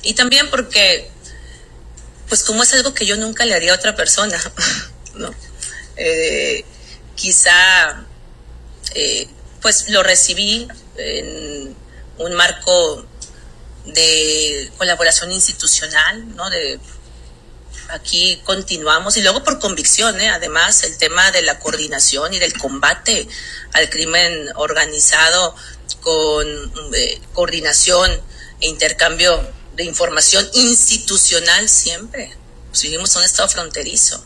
Y también porque, pues como es algo que yo nunca le haría a otra persona, ¿no? Quizá, pues lo recibí en un marco de colaboración institucional, ¿no? Aquí continuamos, y luego por convicción, además el tema de la coordinación y del combate al crimen organizado con coordinación e intercambio de información institucional siempre. Pues vivimos en un estado fronterizo.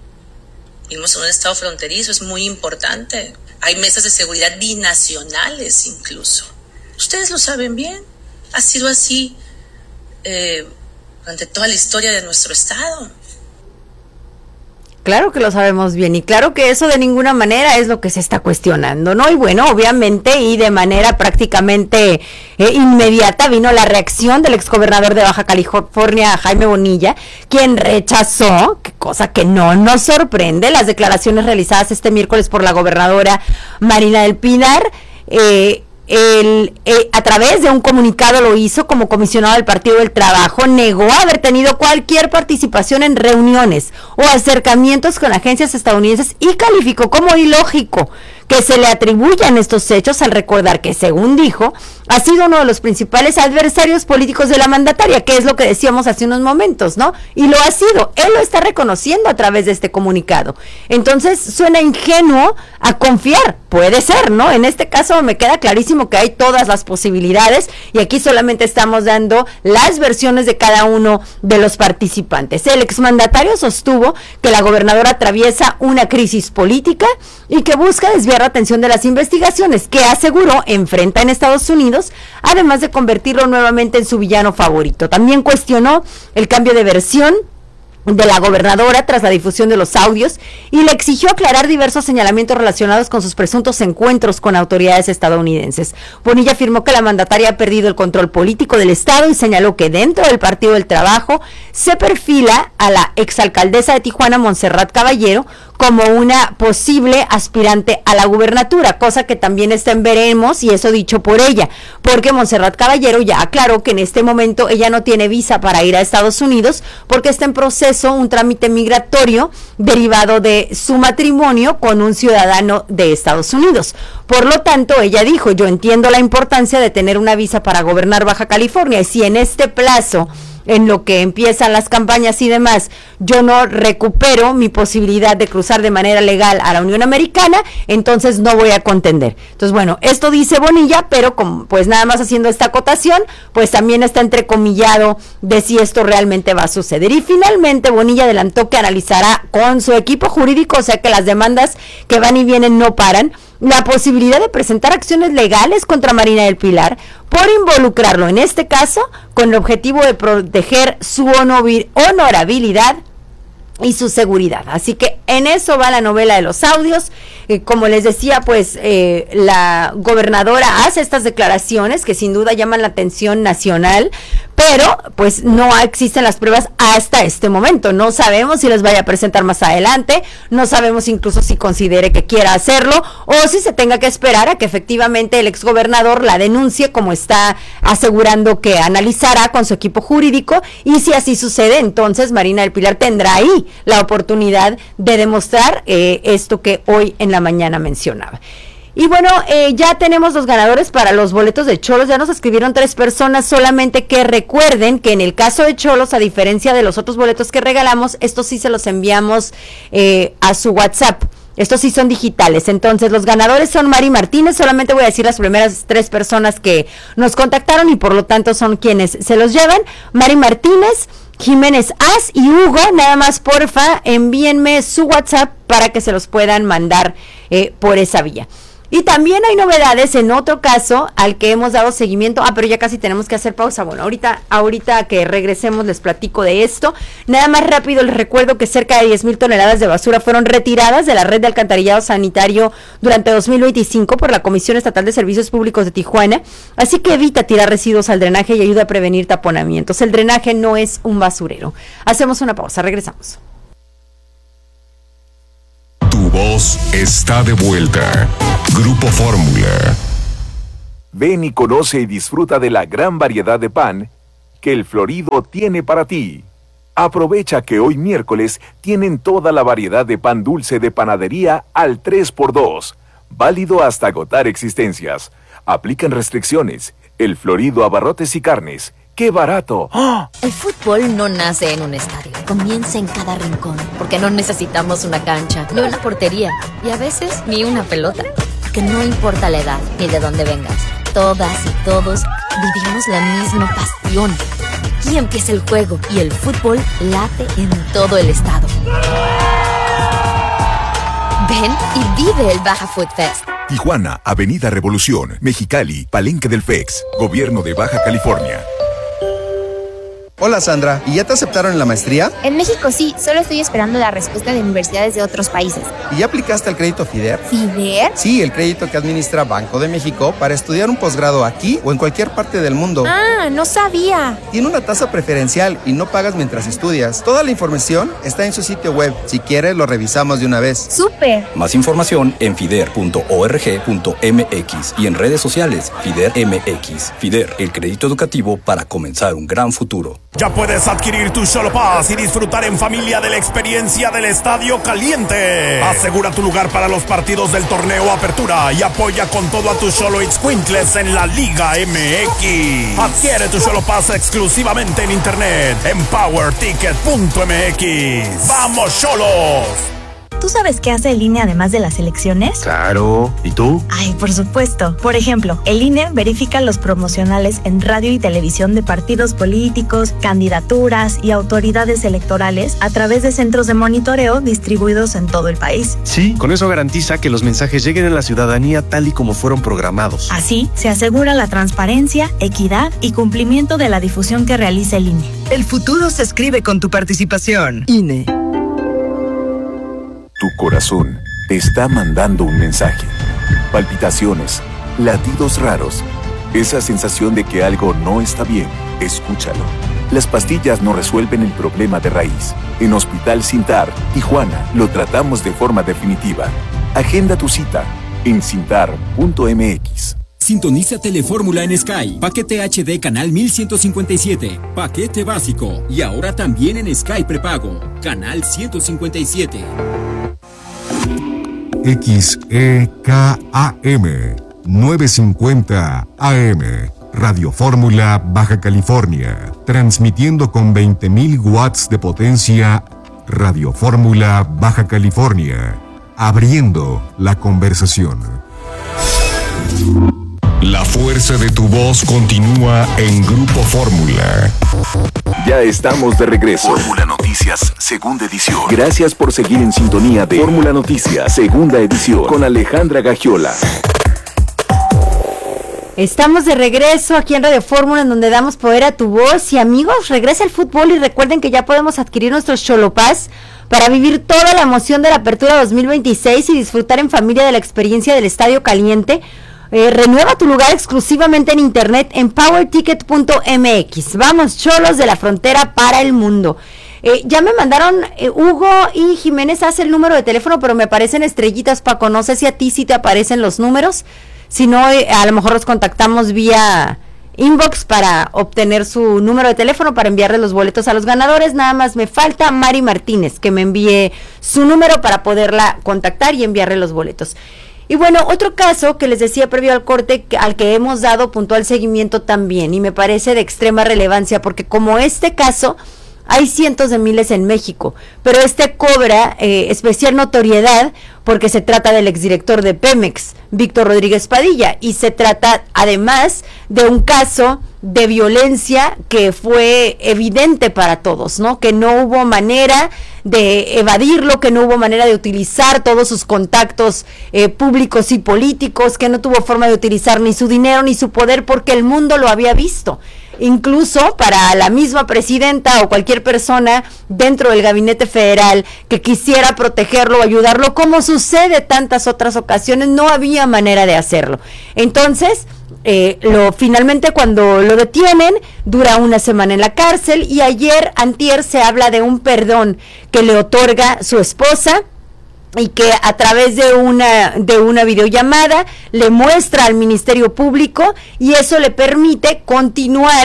Es muy importante. Hay mesas de seguridad binacionales incluso. Ustedes lo saben bien. Ha sido así durante toda la historia de nuestro estado. Claro que lo sabemos bien, y claro que eso de ninguna manera es lo que se está cuestionando, ¿no? Y bueno, obviamente y de manera prácticamente inmediata vino la reacción del exgobernador de Baja California, Jaime Bonilla, quien rechazó, cosa que no nos sorprende, las declaraciones realizadas este miércoles por la gobernadora Marina del Pilar. A través de un comunicado lo hizo como comisionado del Partido del Trabajo, negó haber tenido cualquier participación en reuniones o acercamientos con agencias estadounidenses y calificó como ilógico que se le atribuyan estos hechos al recordar que, según dijo, ha sido uno de los principales adversarios políticos de la mandataria, que es lo que decíamos hace unos momentos, ¿no? Y lo ha sido, él lo está reconociendo a través de este comunicado. Entonces, suena ingenuo a confiar, puede ser, ¿no? En este caso me queda clarísimo que hay todas las posibilidades y aquí solamente estamos dando las versiones de cada uno de los participantes. El exmandatario sostuvo que la gobernadora atraviesa una crisis política y que busca desviar la atención de las investigaciones que, aseguró, enfrenta en Estados Unidos, además de convertirlo nuevamente en su villano favorito. También cuestionó el cambio de versión de la gobernadora tras la difusión de los audios y le exigió aclarar diversos señalamientos relacionados con sus presuntos encuentros con autoridades estadounidenses. Bonilla afirmó que la mandataria ha perdido el control político del Estado y señaló que dentro del Partido del Trabajo se perfila a la exalcaldesa de Tijuana, Montserrat Caballero, como una posible aspirante a la gubernatura, cosa que también está en veremos, y eso dicho por ella, porque Montserrat Caballero ya aclaró que en este momento ella no tiene visa para ir a Estados Unidos porque está en proceso un trámite migratorio derivado de su matrimonio con un ciudadano de Estados Unidos. Por lo tanto, ella dijo, yo entiendo la importancia de tener una visa para gobernar Baja California, y si en este plazo, en lo que empiezan las campañas y demás, yo no recupero mi posibilidad de cruzar de manera legal a la Unión Americana, entonces no voy a contender. Entonces, bueno, esto dice Bonilla, pero pues nada más haciendo esta acotación, pues también está entrecomillado de si esto realmente va a suceder. Y finalmente Bonilla adelantó que analizará con su equipo jurídico, o sea que las demandas que van y vienen no paran, la posibilidad de presentar acciones legales contra Marina del Pilar por involucrarlo, en este caso, con el objetivo de proteger su honorabilidad y su seguridad. Así que en eso va la novela de los audios. Como les decía, pues la gobernadora hace estas declaraciones que sin duda llaman la atención nacional, pero pues no existen las pruebas hasta este momento. No sabemos si las vaya a presentar más adelante, no sabemos incluso si considere que quiera hacerlo o si se tenga que esperar a que efectivamente el exgobernador la denuncie, como está asegurando que analizará con su equipo jurídico, y si así sucede, entonces Marina del Pilar tendrá ahí la oportunidad de demostrar esto que hoy en la mañana mencionaba. Y bueno, ya tenemos los ganadores para los boletos de Xolos. Ya nos escribieron 3 personas, solamente que recuerden que en el caso de Xolos, a diferencia de los otros boletos que regalamos, estos sí se los enviamos a su WhatsApp. Estos sí son digitales. Entonces los ganadores son Mari Martínez. Solamente voy a decir las primeras 3 personas que nos contactaron y por lo tanto son quienes se los llevan. Mari Martínez, Jiménez As y Hugo. Nada más, porfa, envíenme su WhatsApp para que se los puedan mandar por esa vía. Y también hay novedades en otro caso al que hemos dado seguimiento. Pero ya casi tenemos que hacer pausa. Bueno, ahorita que regresemos les platico de esto. Nada más rápido les recuerdo que cerca de 10,000 toneladas de basura fueron retiradas de la red de alcantarillado sanitario durante 2025 por la Comisión Estatal de Servicios Públicos de Tijuana. Así que evita tirar residuos al drenaje y ayuda a prevenir taponamientos. El drenaje no es un basurero. Hacemos una pausa, regresamos. Tu voz está de vuelta. Grupo Fórmula. Ven y conoce y disfruta de la gran variedad de pan que el Florido tiene para ti. Aprovecha que hoy miércoles tienen toda la variedad de pan dulce de panadería al 3x2. Válido hasta agotar existencias. Aplican restricciones. El Florido Abarrotes y Carnes. ¡Qué barato! ¡Oh! El fútbol no nace en un estadio. Comienza en cada rincón. Porque no necesitamos una cancha, ni una portería. Y a veces, ni una pelota. Porque no importa la edad, ni de dónde vengas. Todas y todos vivimos la misma pasión. Aquí empieza el juego y el fútbol late en todo el estado. Ven y vive el Baja Food Fest. Tijuana, Avenida Revolución, Mexicali, Palenque del FEX, Gobierno de Baja California. Hola Sandra, ¿y ya te aceptaron en la maestría? En México sí, solo estoy esperando la respuesta de universidades de otros países. ¿Y ya aplicaste al crédito FIDER? ¿FIDER? Sí, el crédito que administra Banco de México para estudiar un posgrado aquí o en cualquier parte del mundo. Ah, no sabía. Tiene una tasa preferencial y no pagas mientras estudias. Toda la información está en su sitio web. Si quieres, lo revisamos de una vez. ¡Súper! Más información en fider.org.mx y en redes sociales FIDER MX. FIDER, el crédito educativo para comenzar un gran futuro. Ya puedes adquirir tu Xolo Pass y disfrutar en familia de la experiencia del Estadio Caliente. Asegura tu lugar para los partidos del torneo Apertura y apoya con todo a tus Xolo Ixcuintles en la Liga MX. Adquiere tu Xolo Pass exclusivamente en internet en powerticket.mx. ¡Vamos, Xolos! ¿Tú sabes qué hace el INE además de las elecciones? Claro. ¿Y tú? Ay, por supuesto. Por ejemplo, el INE verifica los promocionales en radio y televisión de partidos políticos, candidaturas y autoridades electorales a través de centros de monitoreo distribuidos en todo el país. Sí, con eso garantiza que los mensajes lleguen a la ciudadanía tal y como fueron programados. Así, se asegura la transparencia, equidad y cumplimiento de la difusión que realiza el INE. El futuro se escribe con tu participación. INE. Tu corazón te está mandando un mensaje. Palpitaciones, latidos raros, esa sensación de que algo no está bien. Escúchalo. Las pastillas no resuelven el problema de raíz. En Hospital Sintar, Tijuana, lo tratamos de forma definitiva. Agenda tu cita en sintar.mx. Sintoniza Telefórmula en Sky. Paquete HD canal 1157. Paquete básico. Y ahora también en Sky prepago. Canal 157. XEKAM 950 AM Radio Fórmula Baja California, transmitiendo con 20.000 watts de potencia. Radio Fórmula Baja California, abriendo la conversación. La fuerza de tu voz continúa en Grupo Fórmula. Ya estamos de regreso. Fórmula Noticias, segunda edición. Gracias por seguir en sintonía de Fórmula Noticias, segunda edición, con Alejandra Gagiola. Estamos de regreso aquí en Radio Fórmula, en donde damos poder a tu voz. Y amigos, regresa el fútbol y recuerden que ya podemos adquirir nuestros Xolo Pass para vivir toda la emoción de la Apertura 2026 y disfrutar en familia de la experiencia del Estadio Caliente. Renueva tu lugar exclusivamente en internet en powerticket.mx. Vamos, Xolos de la frontera para el mundo. Ya me mandaron, Hugo y Jiménez hace el número de teléfono, pero me aparecen estrellitas, Paco. No sé si a ti sí te aparecen los números. Si no, a lo mejor los contactamos vía inbox para obtener su número de teléfono para enviarle los boletos a los ganadores. Nada más me falta Mari Martínez, que me envíe su número para poderla contactar y enviarle los boletos. Y bueno, otro caso que les decía previo al corte, al que hemos dado puntual seguimiento también, y me parece de extrema relevancia, porque como este caso, hay cientos de miles en México, pero este cobra especial notoriedad porque se trata del exdirector de Pemex, Víctor Rodríguez Padilla, y se trata además de un caso de violencia que fue evidente para todos, ¿no? Que no hubo manera de evadirlo, que no hubo manera de utilizar todos sus contactos públicos y políticos, que no tuvo forma de utilizar ni su dinero ni su poder porque el mundo lo había visto. Incluso para la misma presidenta o cualquier persona dentro del gabinete federal que quisiera protegerlo o ayudarlo, como sucede tantas otras ocasiones, no había manera de hacerlo. Entonces, finalmente cuando lo detienen, dura una semana en la cárcel, y antier se habla de un perdón que le otorga su esposa, y que a través de una videollamada le muestra al Ministerio Público, y eso le permite continuar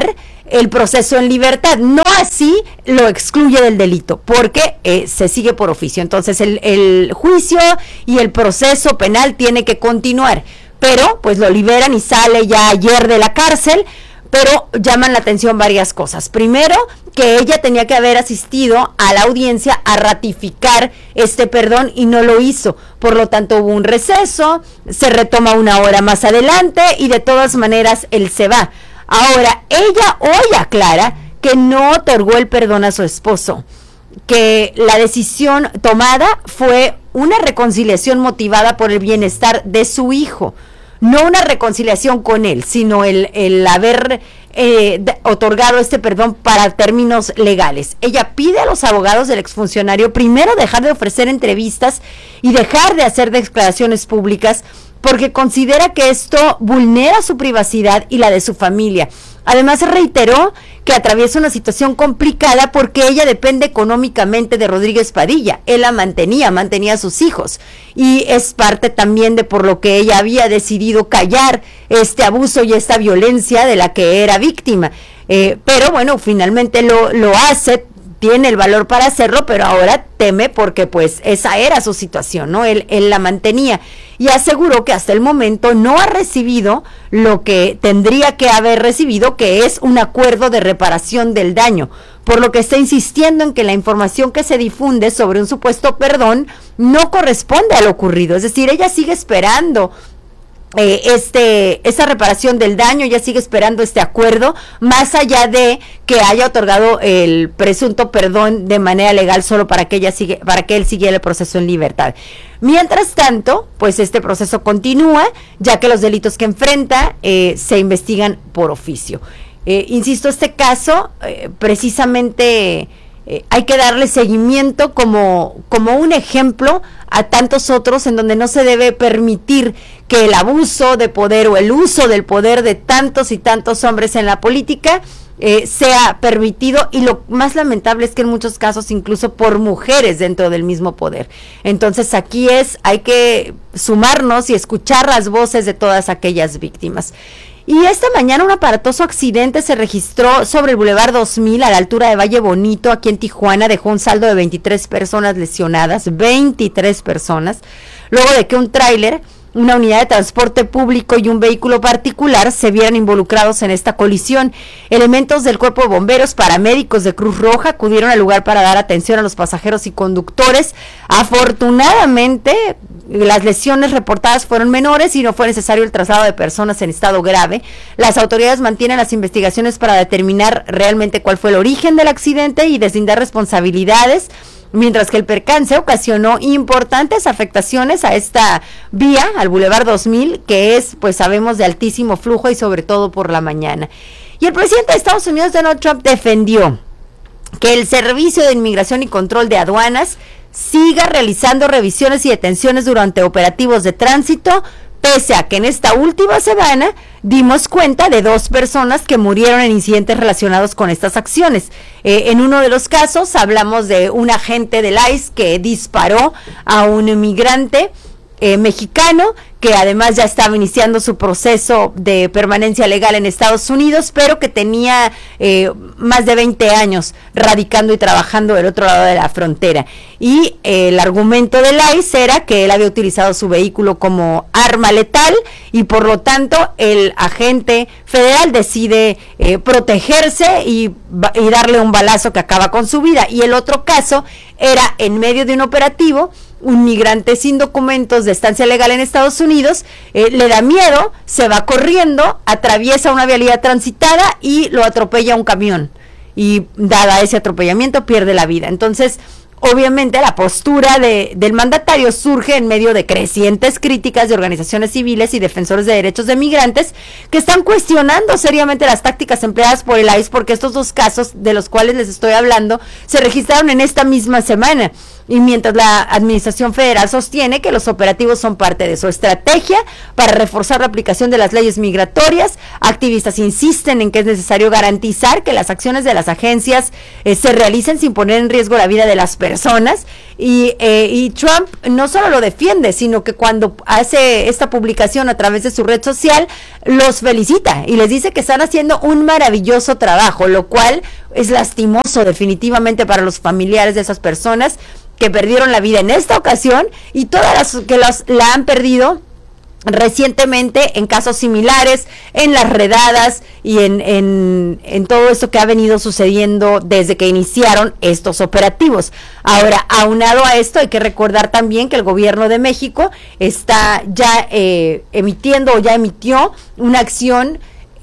el proceso en libertad. No así lo excluye del delito, porque se sigue por oficio. Entonces el juicio y el proceso penal tiene que continuar, pero pues lo liberan y sale ya ayer de la cárcel. Pero llaman la atención varias cosas. Primero, que ella tenía que haber asistido a la audiencia a ratificar este perdón y no lo hizo. Por lo tanto, hubo un receso, se retoma una hora más adelante y de todas maneras él se va. Ahora, ella hoy aclara que no otorgó el perdón a su esposo, que la decisión tomada fue una reconciliación motivada por el bienestar de su hijo. No una reconciliación con él, sino el haber otorgado este perdón para términos legales. Ella pide a los abogados del exfuncionario primero dejar de ofrecer entrevistas y dejar de hacer declaraciones públicas, porque considera que esto vulnera su privacidad y la de su familia. Además, reiteró que atraviesa una situación complicada porque ella depende económicamente de Rodríguez Padilla. Él la mantenía a sus hijos, y es parte también de por lo que ella había decidido callar este abuso y esta violencia de la que era víctima. Pero bueno, finalmente lo hace, tiene el valor para hacerlo, pero ahora teme porque pues esa era su situación, ¿no? Él la mantenía, y aseguró que hasta el momento no ha recibido lo que tendría que haber recibido, que es un acuerdo de reparación del daño, por lo que está insistiendo en que la información que se difunde sobre un supuesto perdón no corresponde a lo ocurrido. Es decir, ella sigue esperando esa reparación del daño, ya sigue esperando este acuerdo, más allá de que haya otorgado el presunto perdón de manera legal solo para que él siguiera el proceso en libertad. Mientras tanto, pues este proceso continúa, ya que los delitos que enfrenta se investigan por oficio. Insisto, este caso precisamente hay que darle seguimiento como un ejemplo a tantos otros en donde no se debe permitir que el abuso de poder o el uso del poder de tantos y tantos hombres en la política sea permitido, y lo más lamentable es que en muchos casos incluso por mujeres dentro del mismo poder. Entonces aquí hay que sumarnos y escuchar las voces de todas aquellas víctimas. Y esta mañana un aparatoso accidente se registró sobre el Boulevard 2000 a la altura de Valle Bonito, aquí en Tijuana. Dejó un saldo de 23 personas lesionadas, 23 personas, luego de que un tráiler, una unidad de transporte público y un vehículo particular se vieran involucrados en esta colisión. Elementos del Cuerpo de Bomberos, paramédicos de Cruz Roja acudieron al lugar para dar atención a los pasajeros y conductores. Afortunadamente, las lesiones reportadas fueron menores y no fue necesario el traslado de personas en estado grave. Las autoridades mantienen las investigaciones para determinar realmente cuál fue el origen del accidente y deslindar responsabilidades, mientras que el percance ocasionó importantes afectaciones a esta vía, al Boulevard 2000, que es, pues sabemos, de altísimo flujo y sobre todo por la mañana. Y el presidente de Estados Unidos, Donald Trump, defendió que el Servicio de Inmigración y Control de Aduanas siga realizando revisiones y detenciones durante operativos de tránsito, pese a que en esta última semana dimos cuenta de 2 personas que murieron en incidentes relacionados con estas acciones. En uno de los casos hablamos de un agente del ICE que disparó a un inmigrante mexicano, que además ya estaba iniciando su proceso de permanencia legal en Estados Unidos, pero que tenía más de 20 años radicando y trabajando del otro lado de la frontera. Y el argumento del ICE era que él había utilizado su vehículo como arma letal, y por lo tanto el agente federal decide protegerse y darle un balazo que acaba con su vida. Y el otro caso era en medio de un operativo. Un migrante sin documentos de estancia legal en Estados Unidos le da miedo, se va corriendo, atraviesa una vialidad transitada y lo atropella un camión, y dada ese atropellamiento pierde la vida. Entonces, obviamente la postura del mandatario surge en medio de crecientes críticas de organizaciones civiles y defensores de derechos de migrantes que están cuestionando seriamente las tácticas empleadas por el ICE, porque estos 2 casos de los cuales les estoy hablando se registraron en esta misma semana. Y mientras la administración federal sostiene que los operativos son parte de su estrategia para reforzar la aplicación de las leyes migratorias, activistas insisten en que es necesario garantizar que las acciones de las agencias se realicen sin poner en riesgo la vida de las personas personas, y Trump no solo lo defiende, sino que cuando hace esta publicación a través de su red social, los felicita y les dice que están haciendo un maravilloso trabajo, lo cual es lastimoso definitivamente para los familiares de esas personas que perdieron la vida en esta ocasión y todas las que la han perdido recientemente en casos similares, en las redadas y en todo esto que ha venido sucediendo desde que iniciaron estos operativos. Ahora, aunado a esto, hay que recordar también que el gobierno de México está ya emitió una acción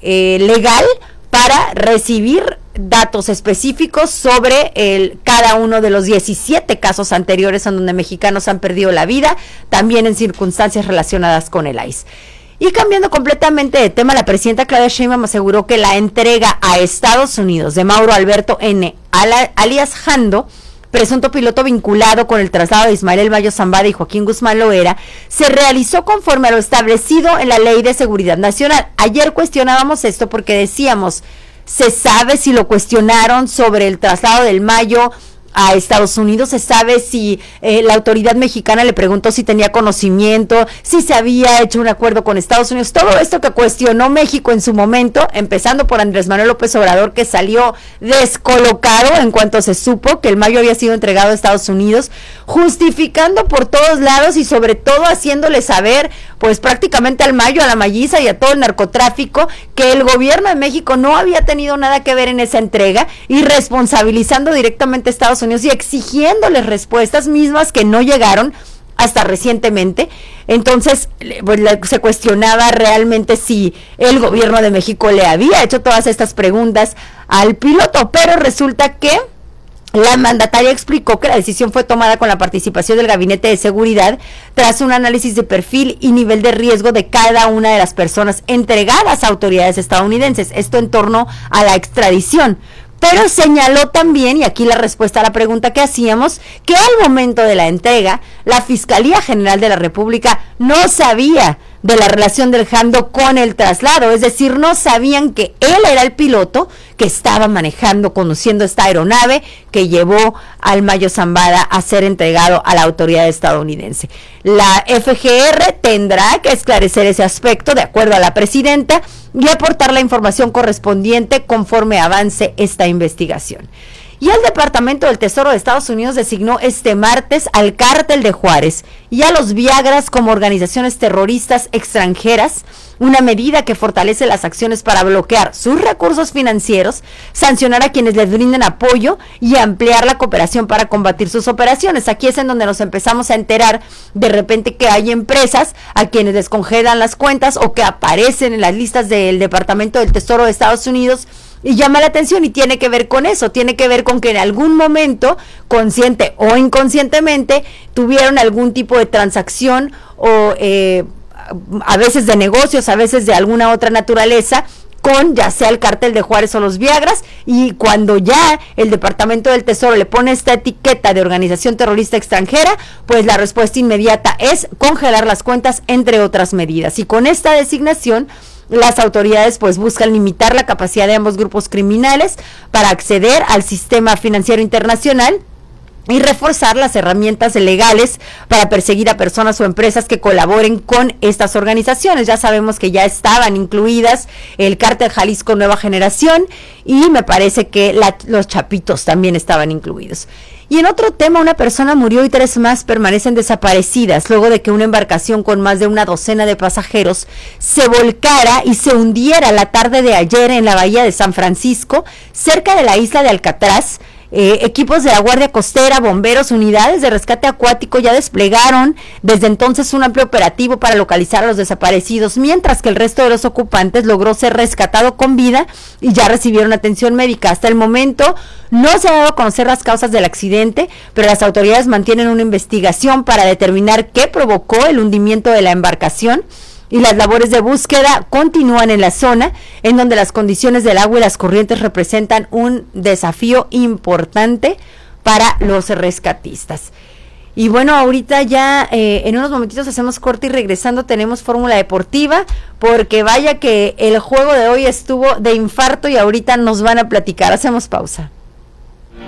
legal para recibir datos específicos sobre cada uno de los 17 casos anteriores en donde mexicanos han perdido la vida, también en circunstancias relacionadas con el ICE. Y cambiando completamente de tema, la presidenta Claudia Sheinbaum aseguró que la entrega a Estados Unidos de Mauro Alberto N., alias Jando, presunto piloto vinculado con el traslado de Ismael El Mayo Zambada y Joaquín Guzmán Loera, se realizó conforme a lo establecido en la Ley de Seguridad Nacional. Ayer cuestionábamos esto porque decíamos, ¿se sabe si lo cuestionaron sobre el traslado del Mayo a Estados Unidos? ¿Se sabe si la autoridad mexicana le preguntó si tenía conocimiento, si se había hecho un acuerdo con Estados Unidos? Todo esto que cuestionó México en su momento, empezando por Andrés Manuel López Obrador, que salió descolocado en cuanto se supo que el Mayo había sido entregado a Estados Unidos, justificando por todos lados y sobre todo haciéndole saber, pues prácticamente al Mayo, a la Mayiza y a todo el narcotráfico, que el gobierno de México no había tenido nada que ver en esa entrega y responsabilizando directamente a Estados Unidos y exigiéndoles respuestas mismas que no llegaron hasta recientemente. Entonces, pues, se cuestionaba realmente si el gobierno de México le había hecho todas estas preguntas al piloto, pero resulta que la mandataria explicó que la decisión fue tomada con la participación del Gabinete de Seguridad tras un análisis de perfil y nivel de riesgo de cada una de las personas entregadas a autoridades estadounidenses, esto en torno a la extradición. Pero señaló también, y aquí la respuesta a la pregunta que hacíamos, que al momento de la entrega, la Fiscalía General de la República no sabía de la relación del Jando con el traslado, es decir, no sabían que él era el piloto que estaba conduciendo esta aeronave que llevó al Mayo Zambada a ser entregado a la autoridad estadounidense. La FGR tendrá que esclarecer ese aspecto de acuerdo a la presidenta y aportar la información correspondiente conforme avance esta investigación. Y el Departamento del Tesoro de Estados Unidos designó este martes al Cártel de Juárez y a los Viagras como organizaciones terroristas extranjeras, una medida que fortalece las acciones para bloquear sus recursos financieros, sancionar a quienes les brinden apoyo y ampliar la cooperación para combatir sus operaciones. Aquí es en donde nos empezamos a enterar de repente que hay empresas a quienes les congelan las cuentas o que aparecen en las listas del Departamento del Tesoro de Estados Unidos. Y llama la atención y tiene que ver con eso, tiene que ver con que en algún momento, consciente o inconscientemente, tuvieron algún tipo de transacción o a veces de negocios, a veces de alguna otra naturaleza, con ya sea el Cártel de Juárez o los Viagras, y cuando ya el Departamento del Tesoro le pone esta etiqueta de organización terrorista extranjera, pues la respuesta inmediata es congelar las cuentas, entre otras medidas. Y con esta designación, las autoridades pues buscan limitar la capacidad de ambos grupos criminales para acceder al sistema financiero internacional y reforzar las herramientas legales para perseguir a personas o empresas que colaboren con estas organizaciones. Ya sabemos que ya estaban incluidas el Cártel Jalisco Nueva Generación y me parece que los Chapitos también estaban incluidos. Y en otro tema, una persona murió y 3 más permanecen desaparecidas luego de que una embarcación con más de una docena de pasajeros se volcara y se hundiera la tarde de ayer en la bahía de San Francisco, cerca de la isla de Alcatraz. Equipos de la Guardia Costera, bomberos, unidades de rescate acuático ya desplegaron desde entonces un amplio operativo para localizar a los desaparecidos, mientras que el resto de los ocupantes logró ser rescatado con vida y ya recibieron atención médica. Hasta el momento no se ha dado a conocer las causas del accidente, pero las autoridades mantienen una investigación para determinar qué provocó el hundimiento de la embarcación. Y las labores de búsqueda continúan en la zona, en donde las condiciones del agua y las corrientes representan un desafío importante para los rescatistas. Y bueno, ahorita ya en unos momentitos hacemos corte y regresando tenemos Fórmula Deportiva, porque vaya que el juego de hoy estuvo de infarto y ahorita nos van a platicar. Hacemos pausa.